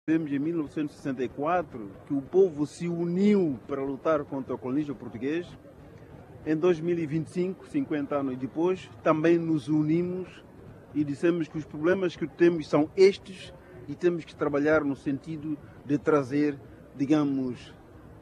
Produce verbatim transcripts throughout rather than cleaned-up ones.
Vemos em mil novecentos e sessenta e quatro que o povo se uniu para lutar contra o colonialismo português. Em dois mil e vinte e cinco, cinquenta anos depois, também nos unimos e dissemos que os problemas que temos são estes e temos que trabalhar no sentido de trazer, digamos,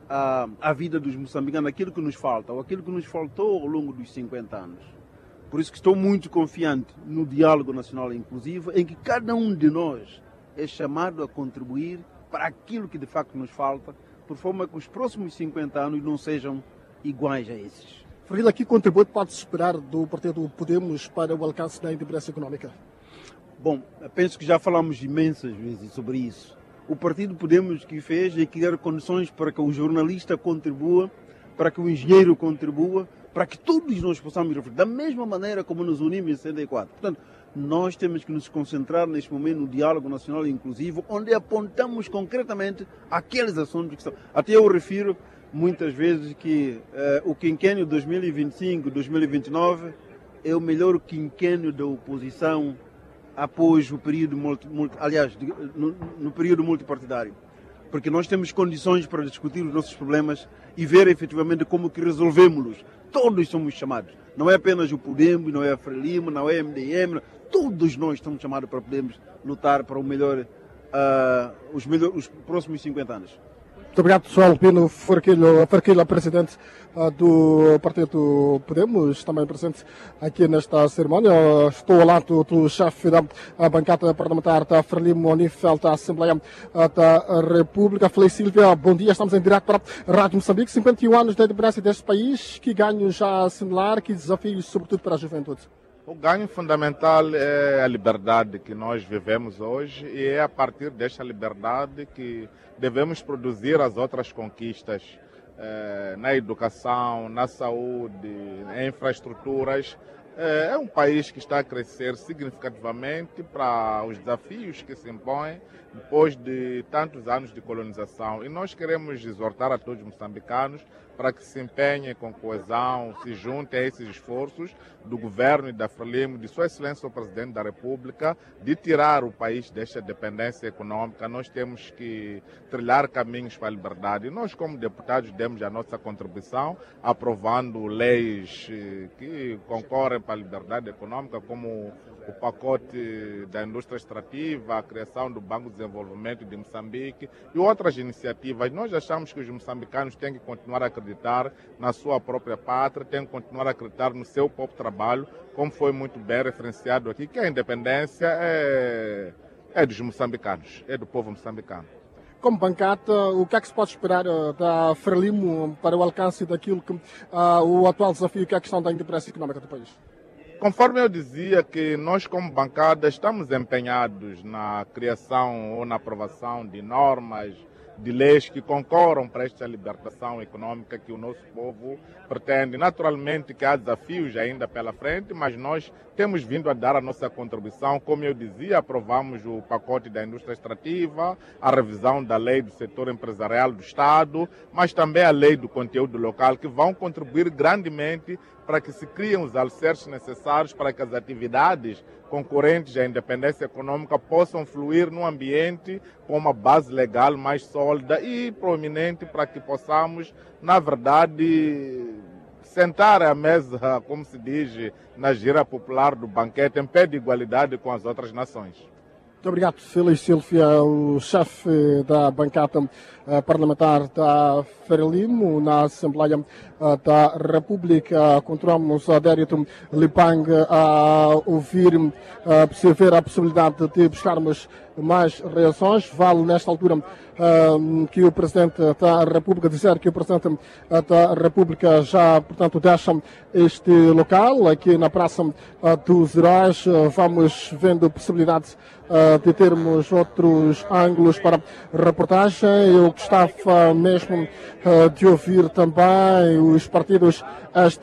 a, a vida dos moçambicanos, aquilo que nos falta, ou aquilo que nos faltou ao longo dos cinquenta anos. Por isso que estou muito confiante no diálogo nacional inclusivo, em que cada um de nós é chamado a contribuir para aquilo que de facto nos falta, por forma que os próximos cinquenta anos não sejam iguais a esses. Frila, que contributo pode-se esperar do Partido Podemos para o alcance da independência econômica? Bom, penso que já falamos imensas vezes sobre isso. O Partido Podemos que fez é criar condições para que o jornalista contribua, para que o engenheiro contribua, para que todos nós possamos refletir, da mesma maneira como nos unimos em sessenta e quatro. Portanto, nós temos que nos concentrar neste momento no diálogo nacional inclusivo, onde apontamos concretamente aqueles assuntos que são. Até eu refiro muitas vezes que eh, o quinquênio dois mil e vinte e cinco, dois mil e vinte e nove é o melhor quinquênio da oposição após o período, multi, multi, aliás, no, no período multipartidário. Porque nós temos condições para discutir os nossos problemas e ver efetivamente como que resolvemos-los. Todos somos chamados. Não é apenas o Podemos, não é a Frelimo, não é a M D M. Todos nós estamos chamados para podermos lutar para o melhor, uh, os, melhor, os próximos cinquenta anos. Muito obrigado, pessoal. Pino Farquilha, Farquilha presidente uh, do Partido Podemos, também presente aqui nesta cerimónia. Uh, estou ao lado do, do chefe da bancada parlamentar da Frelimo, Nível da Assembleia uh, da República, Felício Silva. Bom dia, estamos em direto para a Rádio Moçambique. cinquenta e um anos da independência deste país. Que ganho já assimilar, que desafios, sobretudo para a juventude? O ganho fundamental é a liberdade que nós vivemos hoje e é a partir desta liberdade que devemos produzir as outras conquistas eh, na educação, na saúde, em infraestruturas. É um país que está a crescer significativamente para os desafios que se impõem depois de tantos anos de colonização. E nós queremos exortar a todos os moçambicanos para que se empenhem com coesão, se juntem a esses esforços do governo e da Frelimo, de Sua Excelência o Presidente da República, de tirar o país desta dependência econômica. Nós temos que trilhar caminhos para a liberdade. E nós, como deputados, demos a nossa contribuição, aprovando leis que concorrem para a liberdade econômica, como o pacote da indústria extrativa, a criação do Banco de Desenvolvimento de Moçambique e outras iniciativas. Nós achamos que os moçambicanos têm que continuar a acreditar na sua própria pátria, têm que continuar a acreditar no seu próprio trabalho, como foi muito bem referenciado aqui, que a independência é, é dos moçambicanos, é do povo moçambicano. Como bancada, o que é que se pode esperar uh, da Frelimo para o alcance daquilo que uh, o atual desafio, que é a questão da independência econômica do país? Conforme eu dizia, que nós como bancada estamos empenhados na criação ou na aprovação de normas, de leis que concorram para esta libertação econômica que o nosso povo pretende. Naturalmente que há desafios ainda pela frente, mas nós temos vindo a dar a nossa contribuição. Como eu dizia, aprovamos o pacote da indústria extrativa, a revisão da lei do setor empresarial do Estado, mas também a lei do conteúdo local, que vão contribuir grandemente para que se criem os alicerces necessários para que as atividades concorrentes à independência econômica possam fluir num ambiente com uma base legal mais sólida e proeminente, para que possamos, na verdade, sentar à mesa, como se diz na gíria popular do banquete, em pé de igualdade com as outras nações. Muito obrigado, Felício Silva, o chefe da bancada uh, parlamentar da Frelimo na Assembleia uh, da República. Continuamos a Dérito Lipang a ouvir, uh, a ver a possibilidade de buscarmos mais reações. Vale, nesta altura, uh, que o Presidente da República, dizer que o Presidente da República já, portanto, deixa este local, aqui na Praça uh, dos Heróis. Uh, vamos vendo possibilidades uh, de termos outros ângulos para reportagem. Eu gostava mesmo uh, de ouvir também os partidos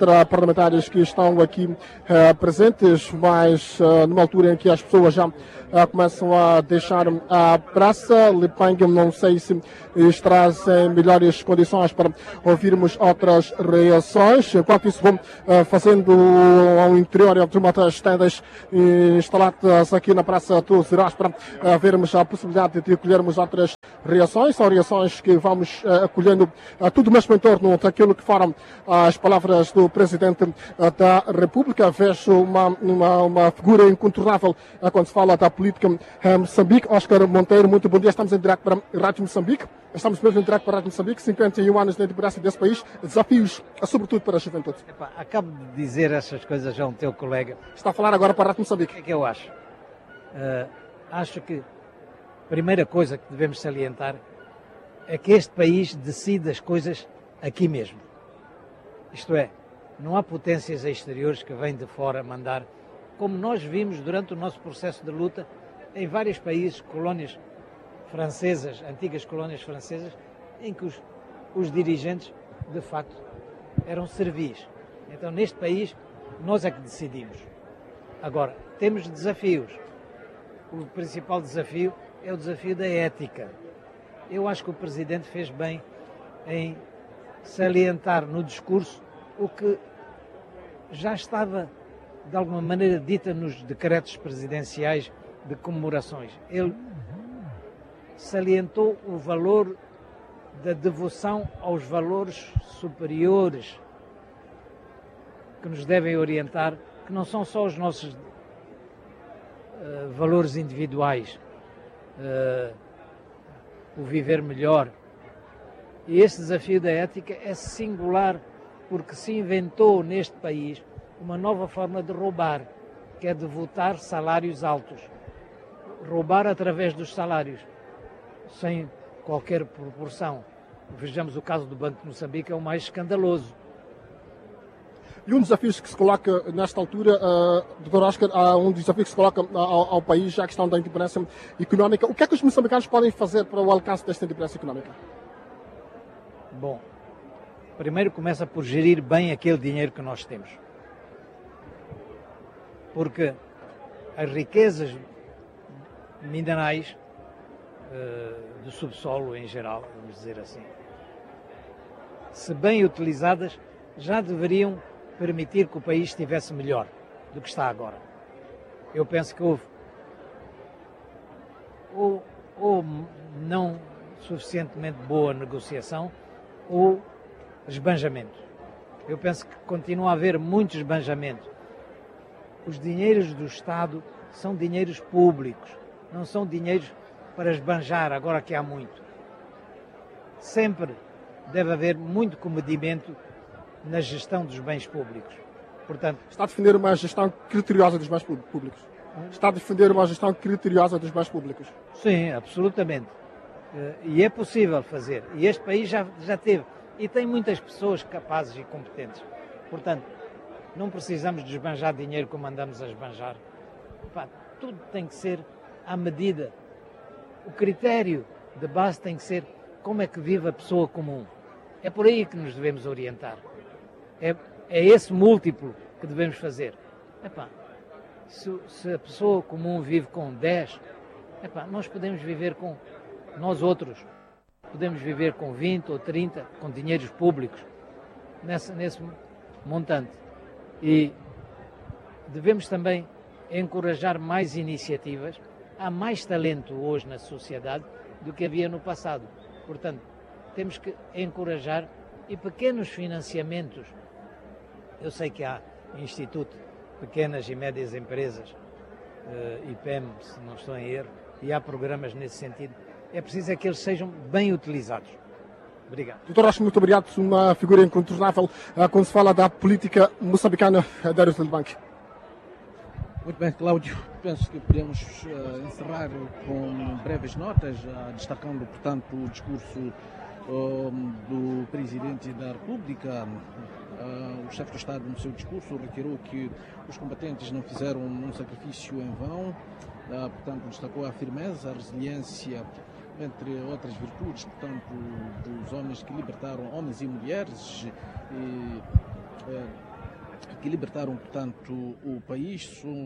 extraparlamentários que estão aqui uh, presentes, mas uh, numa altura em que as pessoas já uh, começam a deixar a praça. Lipang, não sei se estará em melhores condições para ouvirmos outras reações. Enquanto isso, vão fazendo ao interior de uma das tendas instaladas aqui na Praça dos Heróis para vermos a possibilidade de colhermos outras reações. São reações que vamos acolhendo tudo mesmo em torno daquilo que foram as palavras do Presidente da República. Vejo uma, uma, uma figura incontornável quando se fala da política em Moçambique. Oscar Monteiro, muito bom dia. Estamos em direto para a Rádio Moçambique. Estamos mesmo em direto para a Rádio Moçambique. cinquenta e um anos de independência desse país. Desafios, sobretudo para a juventude. Epá, acabo de dizer essas coisas a um teu colega. Está a falar agora para a Rádio Moçambique. O que é que eu acho? Uh, acho que a primeira coisa que devemos salientar é que este país decide as coisas aqui mesmo. Isto é, não há potências exteriores que vêm de fora mandar, como nós vimos durante o nosso processo de luta em vários países, colónias francesas, antigas colónias francesas, em que os, os dirigentes, de facto, eram servis. Então, neste país, nós é que decidimos. Agora, temos desafios. O principal desafio é o desafio da ética. Eu acho que o Presidente fez bem em salientar no discurso o que já estava, de alguma maneira, dita nos decretos presidenciais de comemorações. Ele salientou o valor da devoção aos valores superiores que nos devem orientar, que não são só os nossos uh, valores individuais, uh, o viver melhor. E esse desafio da ética é singular, porque se inventou neste país uma nova forma de roubar, que é de votar salários altos. Roubar através dos salários, sem qualquer proporção. Vejamos o caso do Banco de Moçambique, é o mais escandaloso. E um desafio que se coloca nesta altura, uh, doutor Oscar, há um desafio que se coloca ao, ao país, já a questão da independência económica. O que é que os moçambicanos podem fazer para o alcance desta independência económica? Bom, primeiro começa por gerir bem aquele dinheiro que nós temos. Porque as riquezas minerais uh, do subsolo em geral, vamos dizer assim, se bem utilizadas, já deveriam permitir que o país estivesse melhor do que está agora. Eu penso que houve ou, ou não suficientemente boa negociação ou esbanjamento. Eu penso que continua a haver muito esbanjamento. Os dinheiros do Estado são dinheiros públicos, não são dinheiros para esbanjar, agora que há muito. Sempre deve haver muito comedimento na gestão dos bens públicos. Portanto, está a defender uma gestão criteriosa dos bens públicos? Está a defender uma gestão criteriosa dos bens públicos? Sim, absolutamente. E é possível fazer. E este país já, já teve. E tem muitas pessoas capazes e competentes. Portanto, não precisamos de esbanjar dinheiro como andamos a esbanjar. Epá, tudo tem que ser à medida. O critério de base tem que ser como é que vive a pessoa comum. É por aí que nos devemos orientar. É, é esse múltiplo que devemos fazer. Epá, se, se a pessoa comum vive com dez, epá, nós podemos viver com, nós outros, podemos viver com vinte ou trinta, com dinheiros públicos, nesse, nesse montante. E devemos também encorajar mais iniciativas. Há mais talento hoje na sociedade do que havia no passado. Portanto, temos que encorajar e pequenos financiamentos. Eu sei que há Instituto Pequenas e Médias Empresas, uh, I P E M, se não estou em erro, e há programas nesse sentido. É preciso é que eles sejam bem utilizados. Obrigado. doutor Oscar, muito obrigado. Uma figura incontornável uh, quando se fala da política moçambicana. Dário Silbank. Muito bem, Cláudio. Penso que podemos uh, encerrar com breves notas, uh, destacando, portanto, o discurso um, do Presidente da República. Uh, o chefe do Estado, no seu discurso, reiterou que os combatentes não fizeram um sacrifício em vão. Uh, portanto, destacou a firmeza, a resiliência, entre outras virtudes, portanto, dos homens que libertaram, homens e mulheres, e, uh, que libertaram, portanto, o país. Um,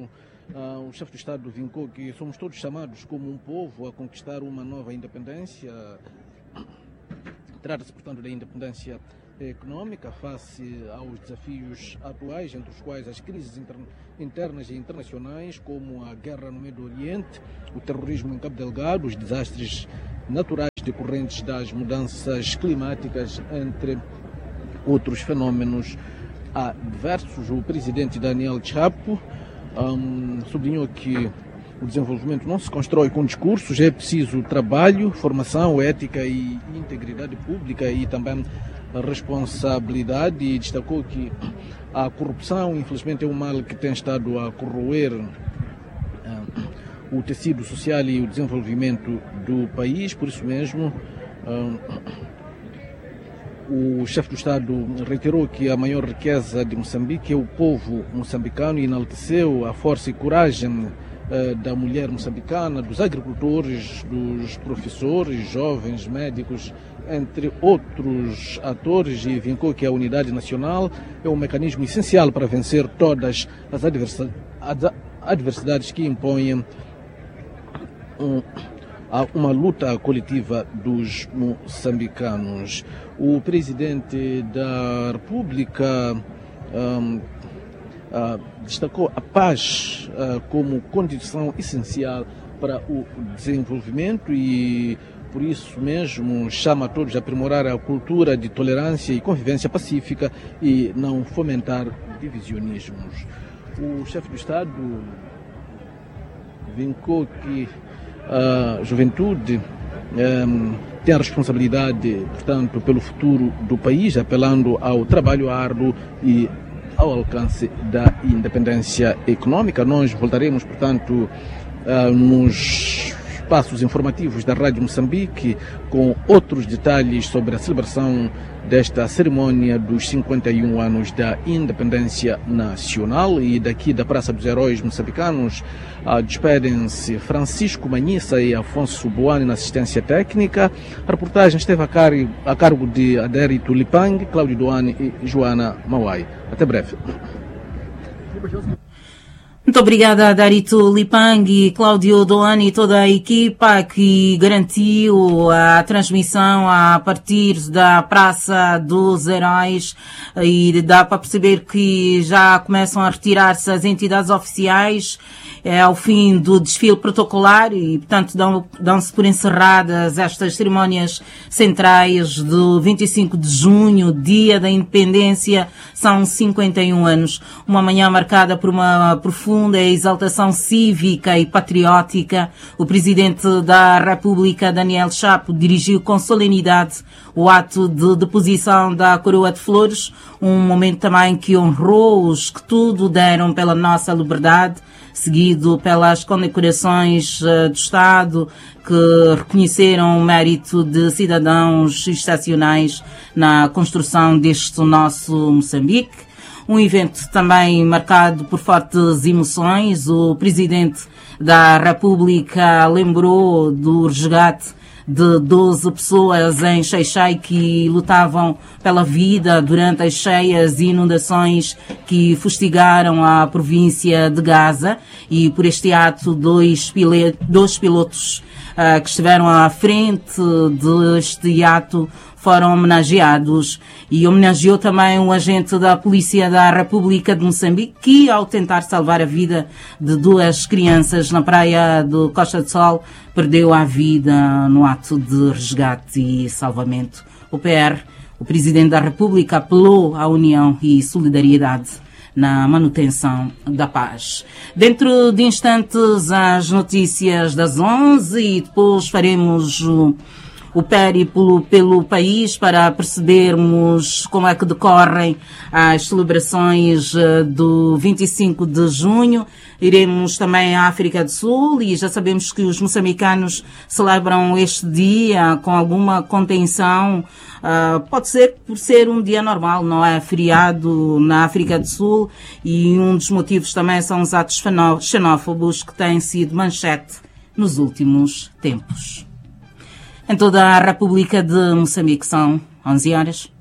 Uh, o chefe do Estado vincou que somos todos chamados como um povo a conquistar uma nova independência. Trata-se, portanto, da independência econômica face aos desafios atuais, entre os quais as crises inter internas e internacionais, como a guerra no Médio Oriente, o terrorismo em Cabo Delgado, os desastres naturais decorrentes das mudanças climáticas, entre outros fenômenos adversos. O presidente Daniel Chapo um, sublinhou que o desenvolvimento não se constrói com discursos, é preciso trabalho, formação, ética e integridade pública e também a responsabilidade, e destacou que a corrupção, infelizmente, é um mal que tem estado a corroer uh, o tecido social e o desenvolvimento do país. Por isso mesmo, uh, o chefe do Estado reiterou que a maior riqueza de Moçambique é o povo moçambicano e enalteceu a força e coragem da mulher moçambicana, dos agricultores, dos professores, jovens, médicos, entre outros atores, e vincou que a unidade nacional é um mecanismo essencial para vencer todas as adversidades que impõem um, uma luta coletiva dos moçambicanos. O presidente da República um, Uh, destacou a paz uh, como condição essencial para o desenvolvimento e, por isso mesmo, chama a todos a aprimorar a cultura de tolerância e convivência pacífica e não fomentar divisionismos. O chefe do Estado vincou que a juventude um, tem a responsabilidade, portanto, pelo futuro do país, apelando ao trabalho árduo e ao alcance da independência econômica. Nós voltaremos, portanto, nos espaços informativos da Rádio Moçambique com outros detalhes sobre a celebração desta cerimônia dos cinquenta e um anos da independência nacional. E daqui da Praça dos Heróis Moçambicanos despedem-se Francisco Manhissa e Afonso Boani na assistência técnica. A reportagem esteve a, car a cargo de Adérito Lipang, Cláudio Doane e Joana Mauai. Até breve. Muito obrigada, Darito Lipang e Cláudio Doane e toda a equipa que garantiu a transmissão a partir da Praça dos Heróis, e dá para perceber que já começam a retirar-se as entidades oficiais. É ao fim do desfile protocolar e, portanto, dão, dão-se por encerradas estas cerimónias centrais do vinte e cinco de junho, Dia da Independência. São cinquenta e um anos. Uma manhã marcada por uma profunda exaltação cívica e patriótica. O Presidente da República, Daniel Chapo, dirigiu com solenidade o ato de deposição da coroa de flores, um momento também que honrou os que tudo deram pela nossa liberdade, seguido pelas condecorações uh, do Estado, que reconheceram o mérito de cidadãos excepcionais na construção deste nosso Moçambique. Um evento também marcado por fortes emoções. O Presidente da República lembrou do resgate de doze pessoas em Xai-Xai que lutavam pela vida durante as cheias e inundações que fustigaram a província de Gaza, e por este ato dois, pile- dois pilotos uh, que estiveram à frente deste ato foram homenageados, e homenageou também um agente da Polícia da República de Moçambique que, ao tentar salvar a vida de duas crianças na praia do Costa do Sol, perdeu a vida no ato de resgate e salvamento. O P R, o Presidente da República, apelou à união e solidariedade na manutenção da paz. Dentro de instantes, as notícias das onze, e depois faremos o o périplo pelo país para percebermos como é que decorrem as celebrações do vinte e cinco de junho. Iremos também à África do Sul e já sabemos que os moçambicanos celebram este dia com alguma contenção. Uh, pode ser por ser um dia normal, não é feriado na África do Sul, e um dos motivos também são os atos xenófobos que têm sido manchete nos últimos tempos. Em toda a República de Moçambique são onze horas.